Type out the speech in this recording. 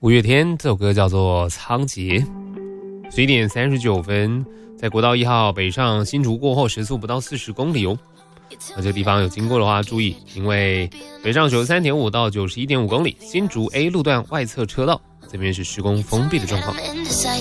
五月天这首歌叫做《仓颉》。11点39分，在国道1号北上新竹过后，时速不到40公里哦。这个地方有经过的话注意，因为北上93.5到91.5公里，新竹 A 路段外侧车道这边是施工封闭的状况。